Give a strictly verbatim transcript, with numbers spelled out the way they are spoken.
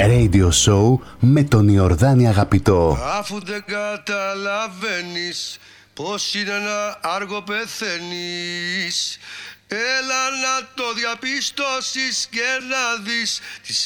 Radio Show με τον Ιορδάνη Αγαπητό. Αφού δεν καταλαβαίνεις πως είναι να άργο πεθαίνεις, έλα να το διαπιστώσεις και να δεις τις